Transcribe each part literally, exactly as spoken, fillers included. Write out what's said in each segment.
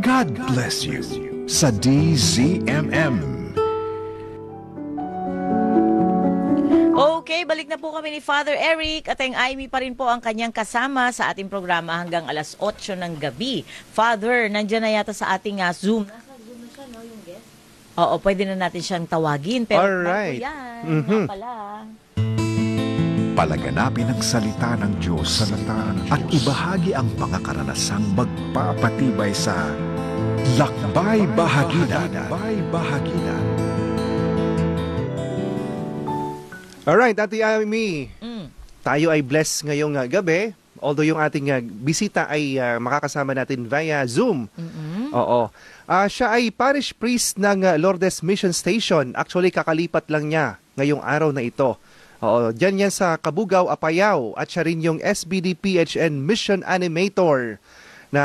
God bless you sa D Z M M. Okay, balik na po kami ni Father Eric at ang Amy pa rin po ang kanyang kasama sa ating programa hanggang alas otso ng gabi. Father, nandiyan na yata sa ating uh, Zoom. Nasa Zoom na siya, no, yung guest? Oo, pwede na natin siyang tawagin. Pero alright. bago yan, Mm-hmm. nga pala. Palaganapin ang salita ng Diyos, salita ng Diyos at ibahagi ang mga karanasang magpapatibay sa Lakbay Bahaginan. Lakbay Bahaginan. Alright, Ate Amy. Mm. Tayo ay blessed ngayong uh, gabi. Although yung ating uh, bisita ay uh, makakasama natin via Zoom. Mm-hmm. Oo. Uh, siya ay parish priest ng uh, Lourdes Mission Station. Actually, kakalipat lang niya ngayong araw na ito. Oo, dyan yan sa Kabugao, Apayao. At siya rin yung S B D P H N Mission Animator na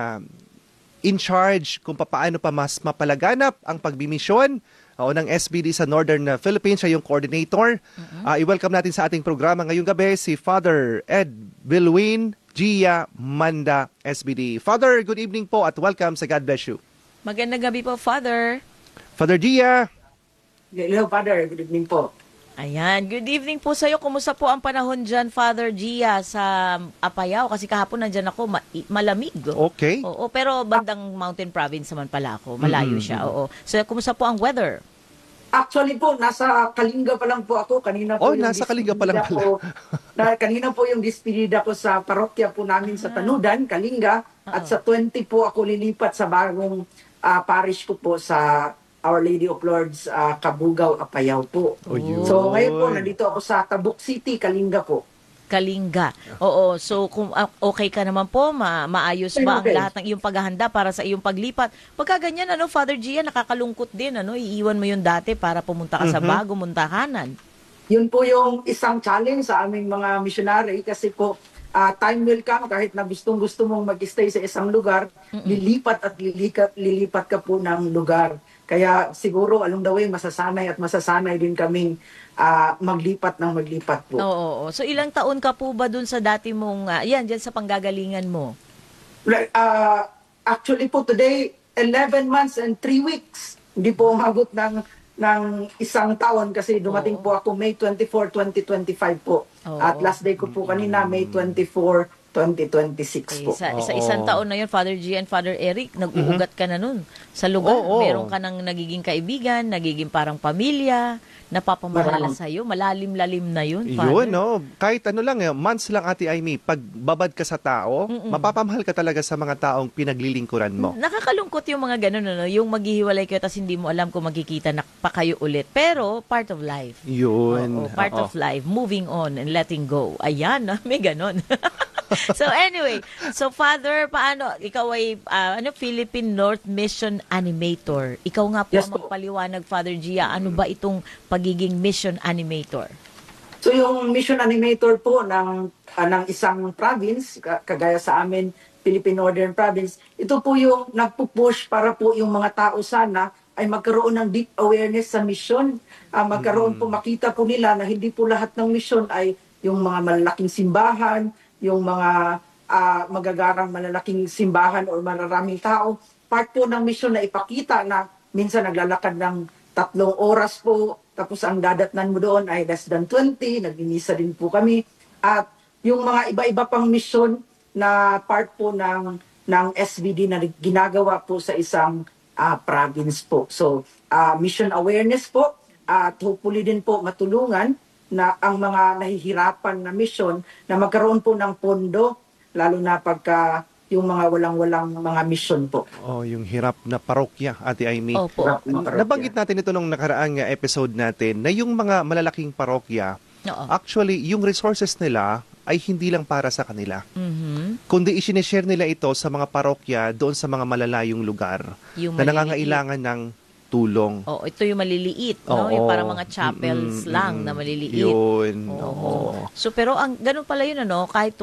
in charge kung paano pa mas mapalaganap ang pagbimisyon o ng S B D sa Northern uh, Philippines. Siya yung coordinator. Mm-hmm. Uh, i-welcome natin sa ating programa ngayong gabi si Father Ed Bilwin Gia Manda, S B D. Father, good evening po at welcome sa God Bless You. Magandang gabi po, Father. Father Gia. Hello, Father. Good evening po. Ayan, good evening po sa'yo. Kumusta po ang panahon dyan, Father Gia, sa Apayao? Kasi kahapon nandyan ako, ma- malamig. Okay. Oo, pero bandang Mountain Province naman pala ako. Malayo Mm-hmm. siya, oo. So, kumusta po ang weather? Actually po, nasa Kalinga pa lang po ako. Kanina po Oh, yung nasa Kalinga pa lang dispedida pala. ko- na, kanina po yung dispedida ko sa parokya po namin sa Tanudan, Kalinga. At sa twenty po ako lilipat sa bagong ah, parish ko po sa Our Lady of Lourdes, uh, Kabugao, Apayao po. Oh, yun. So ngayon po, nandito ako sa Tabuk City, Kalinga po. Kalinga. Oo, so kung uh, okay ka naman po, ma- maayos ba ang Okay. lahat ng iyong paghahanda para sa iyong paglipat? Pagka ganyan, ano, Father Gia, nakakalungkot din, ano, iiwan mo yung dati para pumunta ka sa bago muntahanan. Yun po yung isang challenge sa aming mga missionary kasi po ah, time will come kahit na gustong gusto mong mag-stay sa isang lugar, lilipat at lilipat, lilipat ka po ng lugar. Kaya siguro along the way masasanay at masasanay din kaming ah, maglipat ng maglipat po. Oo, oo. So ilang taon ka po ba dun sa dati mong, uh, yan, dyan sa panggagalingan mo? Like, ah, actually po today, eleven months and three weeks. Hindi po umabot ng, ng isang taon kasi dumating Oo. po ako May twenty-fourth, twenty twenty-five po. Oo. At last day ko po kanina, May twenty-fourth, twenty twenty-six Eh, po. sa, sa Oo. isang taon na yun, Father G and Father Eric, nag-uugat ka na nun sa lugar. Oo. Meron ka ng nagiging kaibigan, nagiging parang pamilya, napapamahala Marami. sa'yo. Malalim-lalim na yun, Father. Yun, no? Kahit ano lang, eh, months lang, Ate Amy, pag babad ka sa tao, mapapamahal ka talaga sa mga taong pinaglilingkuran mo. Nakakalungkot yung mga ganun, ano, yung maghihiwalay kayo tapos hindi mo alam kung magkikita na pa kayo ulit. Pero, part of life. Yun. Oo, part Oo. of life. Moving on and letting go. Ayan, ah, may ganun. So anyway, so Father, paano, ikaw ay ah, ano, Philippine North Mission Animator. Ikaw nga po Yes, ang po. magpaliwanag, Father Gia, ano ba itong pagiging mission animator? So yung mission animator po ng, ah, ng isang province, ka- kagaya sa amin, Philippine Northern Province, ito po yung nagpupush para po yung mga tao sana ay magkaroon ng deep awareness sa mission. Ah, magkaroon po, makita po nila na hindi po lahat ng mission ay yung mga malalaking simbahan, yung mga ah, magagarang malalaking simbahan o mararaming tao. Part po ng mission na ipakita na minsan naglalakad ng tatlong oras po, tapos ang dadatnan mo doon ay less than twenty, nagmimisa din po kami. At yung mga iba-iba pang mission na part po ng, ng S B D na ginagawa po sa isang ah, province po. So, ah, mission awareness po, at hopefully din po matulungan na ang mga nahihirapan na mission na magkaroon po ng pondo, lalo na pagka yung mga walang-walang mga mission po. Oh, yung hirap na parokya, Ate Amy. Opo. Nabanggit natin ito nung nakaraang uh, episode natin na yung mga malalaking parokya, Oo. actually, yung resources nila ay hindi lang para sa kanila. Mhm. Kundi isineshare nila ito sa mga parokya doon sa mga malalayong lugar Yung na maliliit. nangangailangan ng tulong. Oh, ito yung maliliit, no? Oo. Yung parang mga chapels Mm-mm, lang na mm-mm. maliliit. Yun. Oo. Oo. So pero ang ganun pala yun, ano, kahit